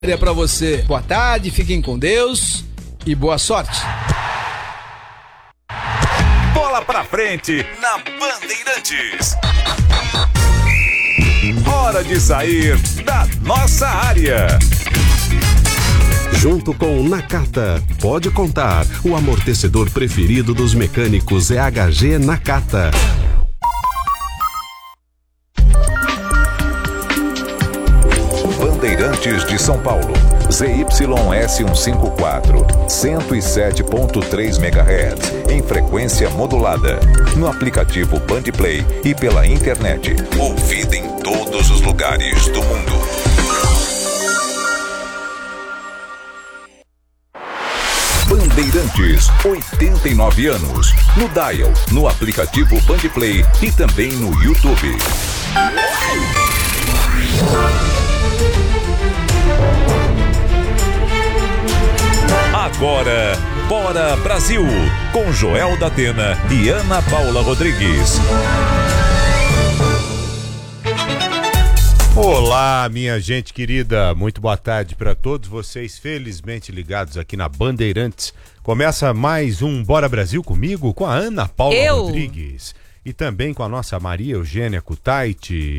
Para você. Boa tarde, fiquem com Deus e boa sorte. Bola pra frente na Bandeirantes. Hora de sair da nossa área. Junto com o Nakata, pode contar. O amortecedor preferido dos mecânicos é HG Nakata. Bandeirantes de São Paulo, ZYS154, 107.3 MHz, em frequência modulada, no aplicativo Bandplay e pela internet, ouvida em todos os lugares do mundo. Bandeirantes, 89 anos, no dial, no aplicativo Bandplay e também no YouTube. Agora, Bora Brasil, com Joel da Atena e Ana Paula Rodrigues. Olá, minha gente querida, muito boa tarde para todos vocês, felizmente ligados aqui na Bandeirantes. Começa mais um Bora Brasil comigo, com a Ana Paula Rodrigues. E também com a nossa Maria Eugênia Kutaiti.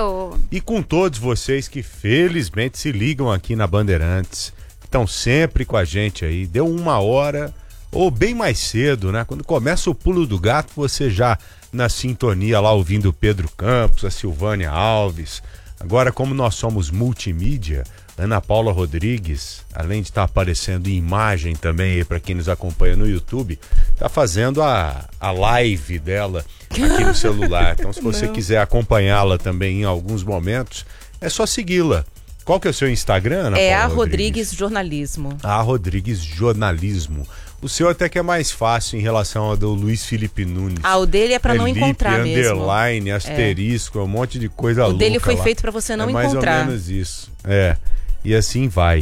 E com todos vocês que felizmente se ligam aqui na Bandeirantes. Estão sempre com a gente aí. Deu 1h ou bem mais cedo, né? Quando começa o pulo do gato, você já na sintonia lá ouvindo o Pedro Campos, a Silvânia Alves. Agora, como nós somos multimídia, Ana Paula Rodrigues, além de estar aparecendo em imagem também aí para quem nos acompanha no YouTube, está fazendo a live dela aqui no celular. Então, se você quiser acompanhá-la também em alguns momentos, é só segui-la. Qual que é o seu Instagram, Ana Paula? É a Rodrigues Jornalismo. A Rodrigues Jornalismo. O seu até que é mais fácil em relação ao do Luiz Felipe Nunes. O dele é pra não encontrar mesmo. Underline, asterisco, um monte de coisa louca. O dele foi feito pra você não encontrar. É mais ou menos isso. E assim vai.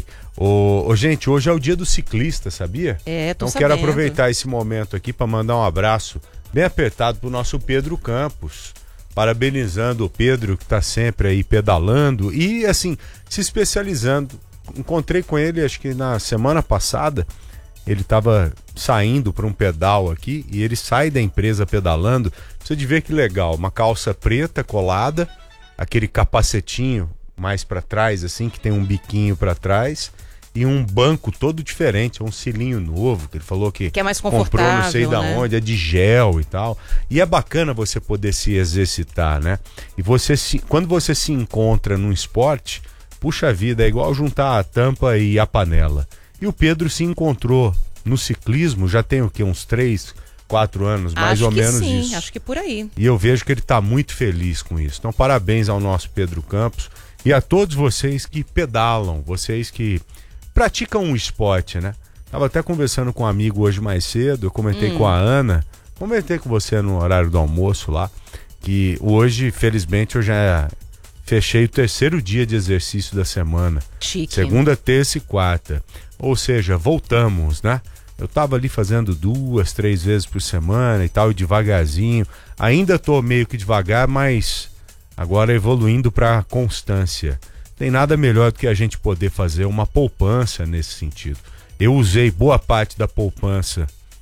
Gente, hoje é o dia do ciclista, sabia? Tô então sabendo. Quero aproveitar esse momento aqui para mandar um abraço bem apertado pro nosso Pedro Campos. Parabenizando o Pedro, que está sempre aí pedalando e, assim, se especializando. Encontrei com ele, acho que na semana passada, ele estava saindo para um pedal aqui e ele sai da empresa pedalando. Você de ver que legal, uma calça preta colada, aquele capacetinho mais para trás, assim, que tem um biquinho para trás e um banco todo diferente, um cilinho novo, que ele falou que é mais confortável, comprou não sei da onde, é de gel e tal. E é bacana você poder se exercitar, né? E quando você se encontra num esporte, puxa vida, é igual juntar a tampa e a panela. E o Pedro se encontrou no ciclismo, já tem o quê? Uns 3, 4 anos, mais ou menos sim, isso. Acho que por aí. E eu vejo que ele está muito feliz com isso. Então, parabéns ao nosso Pedro Campos e a todos vocês que pedalam, vocês que praticam um esporte, né? Tava até conversando com um amigo hoje mais cedo, eu comentei com a Ana, comentei com você no horário do almoço lá, que hoje, felizmente, eu já fechei o 3º dia de exercício da semana. Chique. Segunda, terça e quarta. Ou seja, voltamos, né? Eu tava ali fazendo 2, 3 vezes por semana e tal, devagarzinho. Ainda tô meio que devagar, mas agora evoluindo para constância. Tem nada melhor do que a gente poder fazer uma poupança nesse sentido. Eu usei boa parte da poupança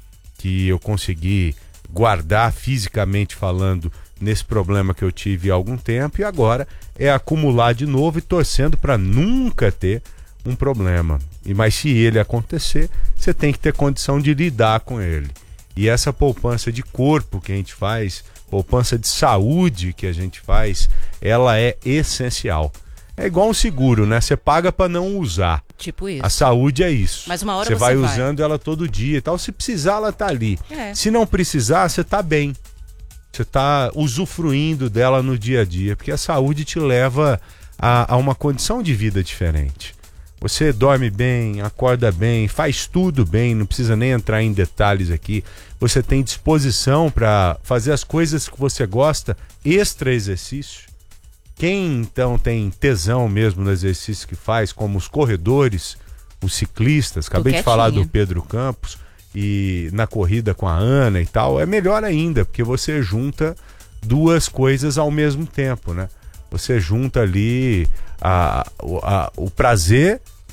que eu consegui guardar fisicamente falando nesse problema que eu tive há algum tempo e agora é acumular de novo e torcendo para nunca ter um problema. Mas se ele acontecer, você tem que ter condição de lidar com ele. E essa poupança de corpo que a gente faz, poupança de saúde que a gente faz, ela é essencial. É igual um seguro, né? Você paga para não usar. Tipo isso. A saúde é isso. Mas uma hora você vai usando ela todo dia e tal. Se precisar, ela tá ali. Se não precisar, você tá bem. Você tá usufruindo dela no dia a dia. Porque a saúde te leva a uma condição de vida diferente. Você dorme bem, acorda bem, faz tudo bem, não precisa nem entrar em detalhes aqui. Você tem disposição para fazer as coisas que você gosta, extra exercício. Quem então tem tesão mesmo no exercício que faz, como os corredores, os ciclistas, acabei de falar do Pedro Campos, e na corrida com a Ana e tal, é melhor ainda, porque você junta duas coisas ao mesmo tempo, né? Você junta ali o prazer